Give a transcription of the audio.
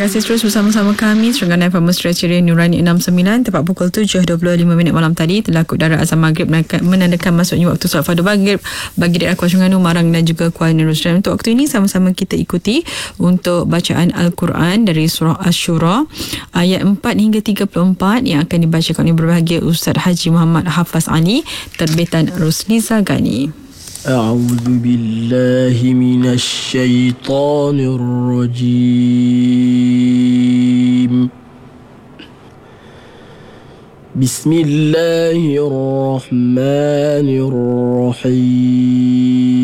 kasih terus bersama-sama kami Serengana FM Mesra Ceria Nurani 69. Tepat pukul 7.25 malam tadi telah kudara azan maghrib menandakan masuknya waktu solat fardu maghrib bagi daerah Kuala Terengganu, Marang dan juga Kuala Darussalam. Untuk waktu ini sama-sama kita ikuti untuk bacaan Al-Quran dari surah Asy-Syura ayat 4 hingga 34 yang akan dibacakan oleh berbahagia Ustaz Haji Muhammad Hafaz Ali, terbitan Rusliza Gani. أعوذ بالله من الشيطان الرجيم بسم الله الرحمن الرحيم